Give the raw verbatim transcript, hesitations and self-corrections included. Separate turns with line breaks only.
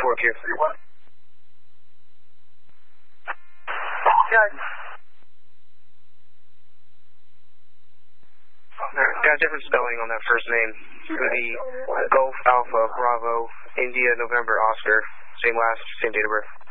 four Q.
Yeah.
Got a different spelling on that first name. It's going to be Golf Alpha Bravo India November Oscar. Same last, same date of birth.